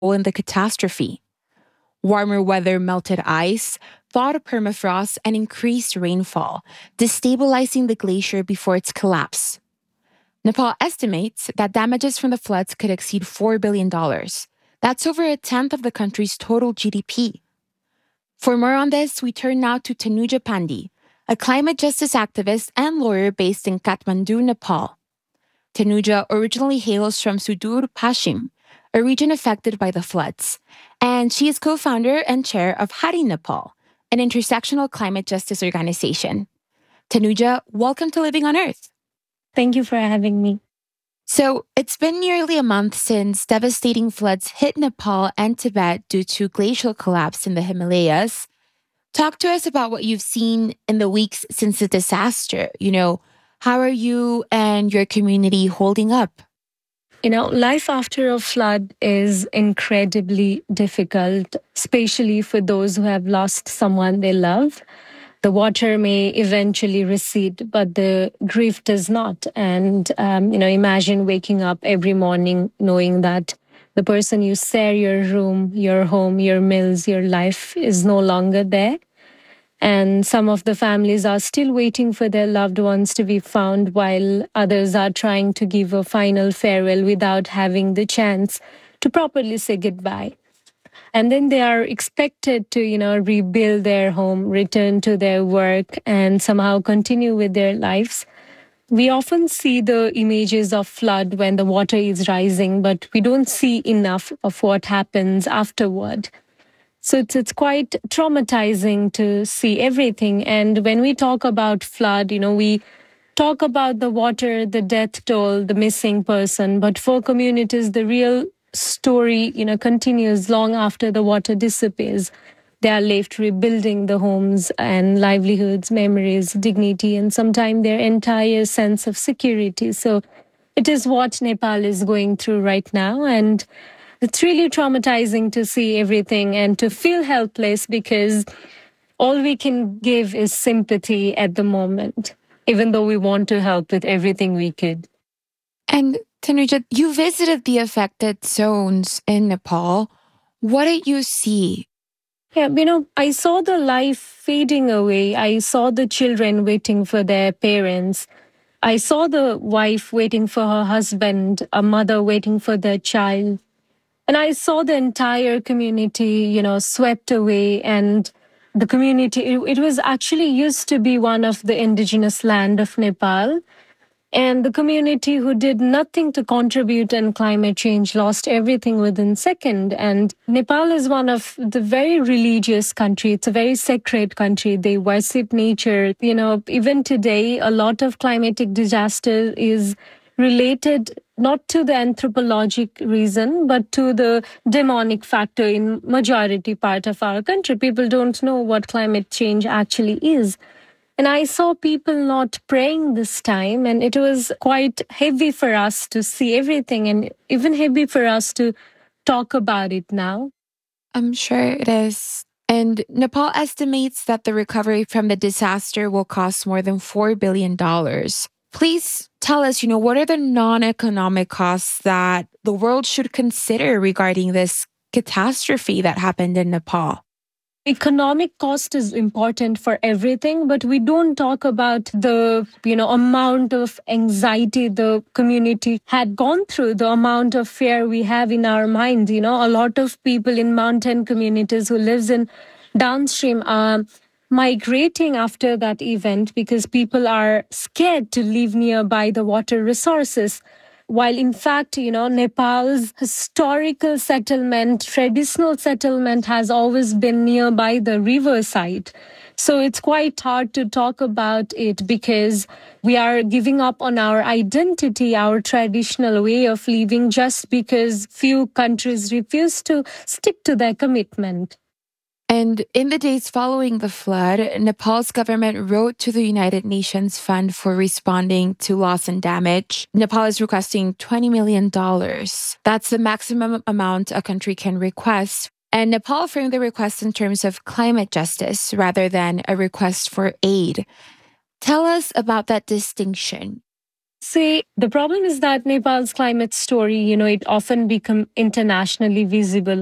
in the catastrophe. Warmer weather melted ice, thawed permafrost, and increased rainfall, destabilizing the glacier before its collapse. Nepal estimates that damages from the floods could exceed $4 billion. That's over a tenth of the country's total GDP. For more on this, we turn now to Tanuja Pandey, a climate justice activist and lawyer based in Kathmandu, Nepal. Tanuja originally hails from Sudur Pashim, a region affected by the floods, and she is co-founder and chair of Hari Nepal, an intersectional climate justice organization. Tanuja, welcome to Living on Earth. Thank you for having me. So, it's been nearly a month since devastating floods hit Nepal and Tibet due to glacial collapse in the Himalayas. Talk to us about what you've seen in the weeks since the disaster. How are you and your community holding up? Life after a flood is incredibly difficult, especially for those who have lost someone they love. The water may eventually recede, but the grief does not. And, imagine waking up every morning knowing that the person you share your room, your home, your meals, your life is no longer there. And some of the families are still waiting for their loved ones to be found, while others are trying to give a final farewell without having the chance to properly say goodbye. And then they are expected to, rebuild their home, return to their work, and somehow continue with their lives. We often see the images of flood when the water is rising, but we don't see enough of what happens afterward. So it's quite traumatizing to see everything. And when we talk about flood, we talk about the water, the death toll, the missing person. But for communities, the real story, continues long after the water disappears. They are left rebuilding the homes and livelihoods, memories, dignity, and sometimes their entire sense of security. So it is what Nepal is going through right now. And it's really traumatizing to see everything and to feel helpless because all we can give is sympathy at the moment, even though we want to help with everything we could. And Tanuja, you visited the affected zones in Nepal. What did you see? Yeah, I saw the life fading away. I saw the children waiting for their parents. I saw the wife waiting for her husband, a mother waiting for their child. And I saw the entire community, swept away. And the community, it was actually used to be one of the indigenous land of Nepal. And the community who did nothing to contribute in climate change lost everything within second. And Nepal is one of the very religious country. It's a very sacred country. They worship nature. Even today, a lot of climatic disaster is related not to the anthropologic reason, but to the demonic factor in majority part of our country. People don't know what climate change actually is. And I saw people not praying this time, and it was quite heavy for us to see everything, and even heavy for us to talk about it now. I'm sure it is. And Nepal estimates that the recovery from the disaster will cost more than $4 billion. Please tell us, what are the non-economic costs that the world should consider regarding this catastrophe that happened in Nepal? Economic cost is important for everything, but we don't talk about the amount of anxiety the community had gone through, the amount of fear we have in our minds. A lot of people in mountain communities who lives in downstream are migrating after that event because people are scared to live nearby the water resources. While in fact, Nepal's historical settlement, traditional settlement has always been nearby the riverside. So it's quite hard to talk about it because we are giving up on our identity, our traditional way of living, just because few countries refuse to stick to their commitment. And in the days following the flood, Nepal's government wrote to the United Nations Fund for Responding to Loss and Damage. Nepal is requesting $20 million. That's the maximum amount a country can request. And Nepal framed the request in terms of climate justice rather than a request for aid. Tell us about that distinction. See, the problem is that Nepal's climate story, it often become internationally visible